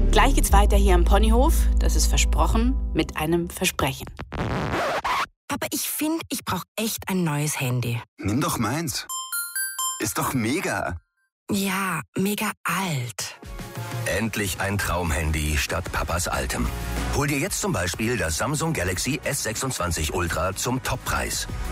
Gleich geht's weiter hier am Ponyhof. Das ist versprochen mit einem Versprechen. Aber ich finde, ich brauche echt ein neues Handy. Nimm doch meins. Ist doch mega. Ja, mega alt. Endlich ein Traumhandy statt Papas altem. Hol dir jetzt zum Beispiel das Samsung Galaxy S26 Ultra zum Toppreis.